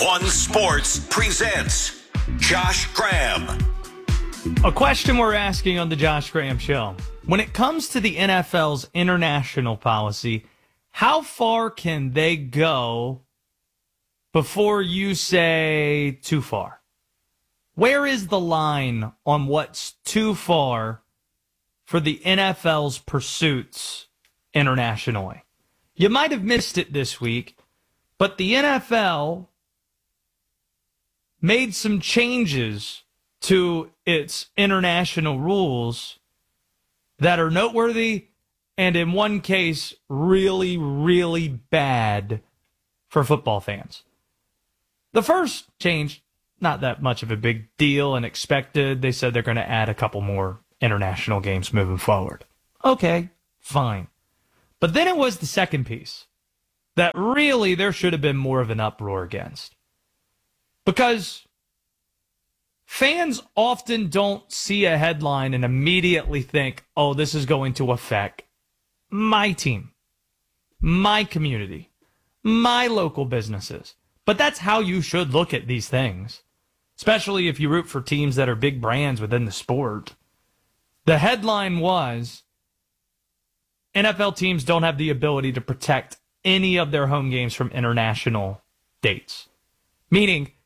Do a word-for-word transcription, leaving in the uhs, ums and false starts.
One Sports presents Josh Graham. A question we're asking on the Josh Graham Show. When it comes to the N F L's international policy, how far can they go before you say too far? Where is the line on what's too far for the N F L's pursuits internationally? You might have missed it this week, but the N F L made some changes to its international rules that are noteworthy and in one case really, really bad for football fans. The first change, not that much of a big deal and expected. They said they're going to add a couple more international games moving forward. Okay, fine. But then it was the second piece that really there should have been more of an uproar against. Because fans often don't see a headline and immediately think, oh, this is going to affect my team, my community, my local businesses. But that's how you should look at these things, especially if you root for teams that are big brands within the sport. The headline was, N F L teams don't have the ability to protect any of their home games from international dates. Meaning,